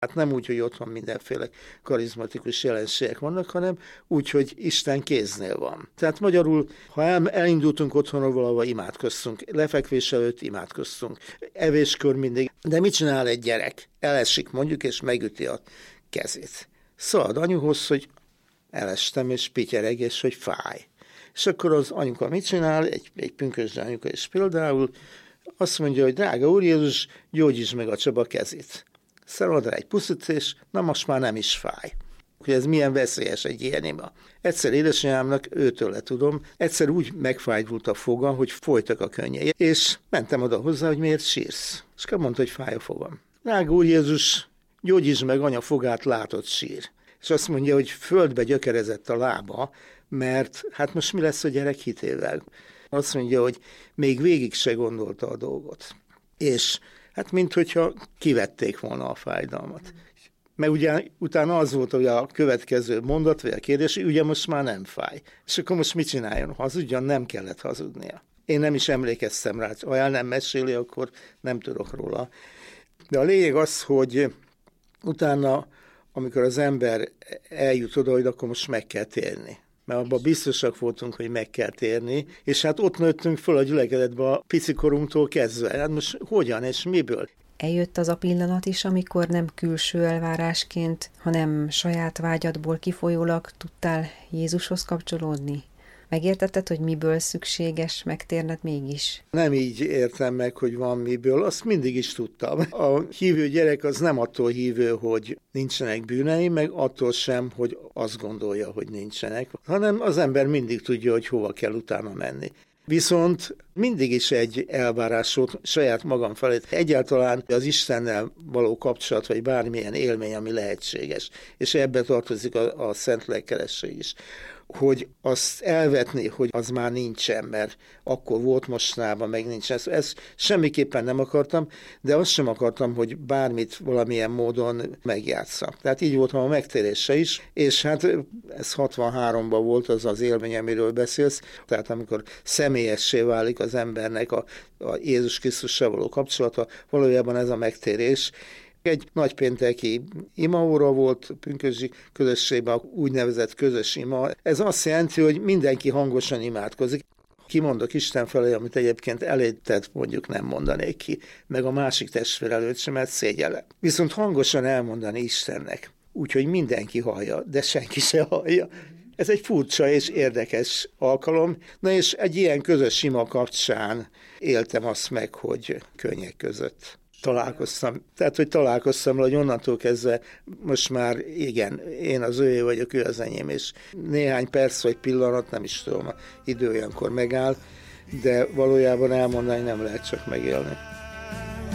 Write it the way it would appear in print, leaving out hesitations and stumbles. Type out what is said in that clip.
Hát nem úgy, hogy otthon mindenféle karizmatikus jelenségek vannak, hanem úgy, hogy Isten kéznél van. Tehát magyarul, ha elindultunk otthonról valahova, imádkoztunk. Lefekvés előtt imádkoztunk. Evéskor mindig. De mit csinál egy gyerek? Elesik mondjuk, és megüti a kezét. Szalad anyuhoz, hogy elestem, és pityereg, és hogy fáj. És akkor az anyuka mit csinál? Egy pünkösdi anyuka is például azt mondja, hogy drága Úr Jézus, gyógyítsd meg a Csaba kezét. Szalad rá egy puszit, és na most már nem is fáj. Hogy ez milyen veszélyes egy ilyen ima. Egyszer édesanyámnak, őtől tudom, egyszer úgy megfájdult a foga, hogy folytak a könnyei. És mentem oda hozzá, hogy miért sírsz. És akkor mondta, hogy fáj a fogam. Drága Úr Jézus, gyógyítsd meg anya fogát, látott sír. És azt mondja, hogy földbe gyökerezett a lába, mert hát most mi lesz a gyerek hitével? Azt mondja, hogy még végig se gondolta a dolgot. És hát minthogyha kivették volna a fájdalmat. Mert ugye utána az volt, hogy a következő mondat, vagy a kérdés, ugye most már nem fáj. És akkor most mit csináljon? Hazudjon, nem kellett hazudnia. Én nem is emlékeztem rá, ha el nem meséli, akkor nem tudok róla. De a lényeg az, hogy utána, amikor az ember eljut oda, hogy akkor most meg kell térni. Mert abban biztosak voltunk, hogy meg kell térni, és hát ott nőttünk föl a gyülekezetbe a picikorunktól kezdve. Hát most hogyan és miből? Eljött az a pillanat is, amikor nem külső elvárásként, hanem saját vágyadból kifolyólag tudtál Jézushoz kapcsolódni? Megértetted, hogy miből szükséges megtérned mégis? Nem így értem meg, hogy van miből, azt mindig is tudtam. A hívő gyerek az nem attól hívő, hogy nincsenek bűnei, meg attól sem, hogy azt gondolja, hogy nincsenek, hanem az ember mindig tudja, hogy hova kell utána menni. Viszont mindig is egy elvárás volt saját magam felé. Egyáltalán az Istennel való kapcsolat, vagy bármilyen élmény, ami lehetséges. És ebbe tartozik a szent lelkelesség is. Hogy azt elvetni, hogy az már nincsen, mert akkor volt, mostanában meg nincsen. Ezt semmiképpen nem akartam, de azt sem akartam, hogy bármit valamilyen módon megjátsszak. Tehát így voltam a megtérése is, és hát ez 63-ban volt az az élmény, amiről beszélsz. Tehát amikor személyessé válik az embernek a Jézus Krisztussal való kapcsolata, valójában ez a megtérés. Egy nagypénteki imaóra volt pünkösdi közösségben, úgynevezett közös ima. Ez azt jelenti, hogy mindenki hangosan imádkozik. Kimondok Isten felé, amit egyébként elétett, mondjuk nem mondanék ki, meg a másik testvér előtt sem, mert szégyellem. Viszont hangosan elmondani Istennek, úgyhogy mindenki hallja, de senki se hallja. Ez egy furcsa és érdekes alkalom. Na és egy ilyen közös ima kapcsán éltem azt meg, hogy könnyek között találkoztam. Tehát, hogy találkoztam, hogy onnantól kezdve most már igen, én az őé vagyok, ő az enyém, és néhány perc vagy pillanat, nem is tudom, idő olyankor megáll, de valójában elmondani nem lehet, csak megélni.